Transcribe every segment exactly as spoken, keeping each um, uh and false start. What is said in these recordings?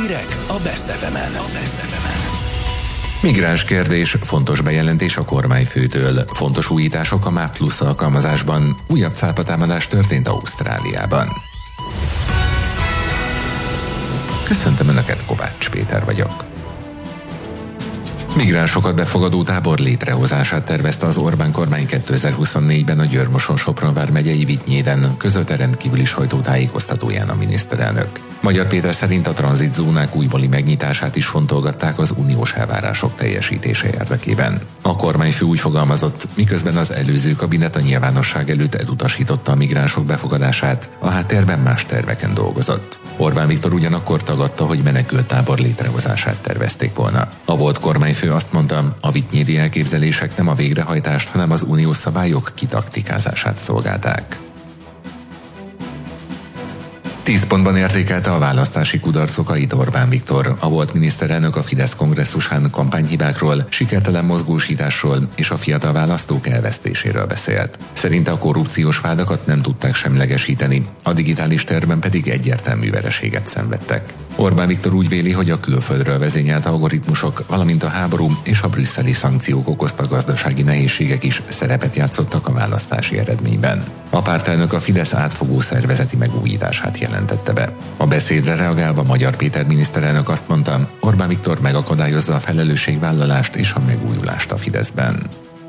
Hírek a Best ef emen. A Best ef emen. Migráns kérdés, fontos bejelentés a kormányfőtől. Fontos újítások a MÁV Plusz alkalmazásban. Újabb cápatámadás történt Ausztráliában. Köszöntöm Önöket, Kovács Péter vagyok. Migránsokat befogadó tábor létrehozását tervezte az Orbán kormány kétezer-huszonnégyben a Győr-Moson-Sopron vármegyei Vitynyéden, közölte rendkívüli sajtótájékoztatóján a miniszterelnök. Magyar Péter szerint a tranzitzónák újbóli megnyitását is fontolgatták az uniós elvárások teljesítése érdekében. A kormányfő úgy fogalmazott, miközben az előző kabinet a nyilvánosság előtt elutasította a migránsok befogadását, a háttérben más terveken dolgozott. Orbán Viktor ugyanakkor tagadta, hogy menekülttábor létrehozását tervezték volna. A volt kormányfő azt mondta, a vitynyédi elképzelések nem a végrehajtást, hanem az uniós szabályok kitaktikázását szolgálták. Tíz pontban értékelte a választási kudarcokait Orbán Viktor. A volt miniszterelnök a Fidesz kongresszusán kampányhibákról, sikertelen mozgósításról és a fiatal választók elvesztéséről beszélt. Szerinte a korrupciós vádakat nem tudták semlegesíteni, a digitális tervben pedig egyértelmű vereséget szenvedtek. Orbán Viktor úgy véli, hogy a külföldről vezényelt algoritmusok, valamint a háború és a brüsszeli szankciók okozta gazdasági nehézségek is szerepet játszottak a választási eredményben. A pártelnök a Fidesz átfogó szervezeti megújítását jelentette be. A beszédre reagálva Magyar Péter miniszterelnök azt mondta, Orbán Viktor megakadályozza a felelősségvállalást és a megújulást a Fideszben.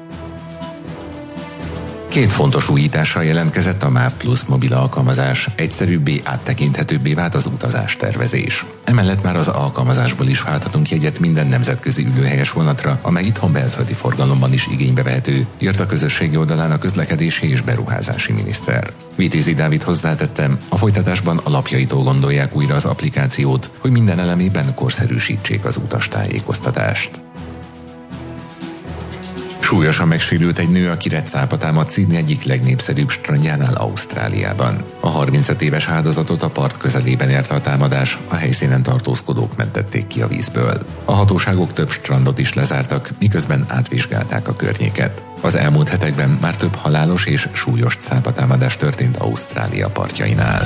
Két fontos újítással jelentkezett a MÁV Plusz mobil alkalmazás, egyszerűbbé, áttekinthetőbbé vált az utazástervezés. Emellett már az alkalmazásból is válthatunk jegyet minden nemzetközi ülőhelyes vonatra, amely itthon belföldi forgalomban is igénybe vehető, írt a közösségi oldalán a közlekedési és beruházási miniszter. Vitézi Dávid hozzátettem, a folytatásban alapjaitól gondolják újra az applikációt, hogy minden elemében korszerűsítsék az utastájékoztatást. Súlyosan megsérült egy nő, akire cápa támadt Sydney egyik legnépszerűbb strandjánál Ausztráliában. A harmincöt éves áldozatot a part közelében érte a támadás, a helyszínen tartózkodók mentették ki a vízből. A hatóságok több strandot is lezártak, miközben átvizsgálták a környéket. Az elmúlt hetekben már több halálos és súlyos cápatámadás történt Ausztrália partjainál.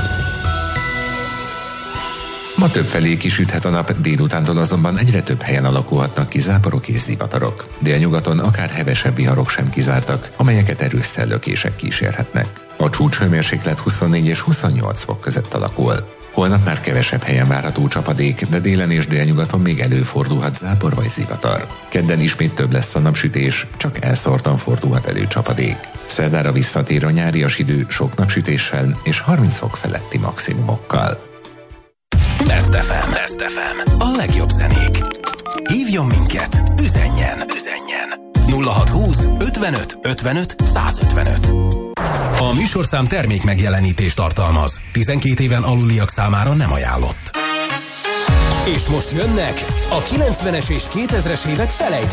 Ma többfelé kisüthet a nap, délutántól azonban egyre több helyen alakulhatnak ki záporok és zivatarok. Délnyugaton akár hevesebb viharok sem kizártak, amelyeket erős szellőkések kísérhetnek. A csúcshőmérséklet huszonnégy és huszonnyolc fok között alakul. Holnap már kevesebb helyen várható csapadék, de délen és délnyugaton még előfordulhat zápor vagy zivatar. Kedden ismét több lesz a napsütés, csak elszórtan fordulhat elő csapadék. Szerdára visszatér a nyárias idő sok napsütéssel és harminc fok feletti maximumokkal. Best ef em. Best ef em. A legjobb zenék. Hívjon minket, üzenjen, üzenjen. nulla hat húsz ötvenöt ötvenöt százötvenöt. A műsorszám termék megjelenítést tartalmaz. tizenkét éven aluliak számára nem ajánlott. És most jönnek a kilencvenes és kétezres évek felejthető